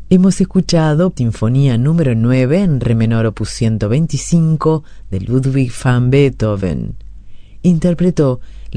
Hemos escuchado Sinfonía número 9 en re menor opus 125 de Ludwig van Beethoven. Interpretó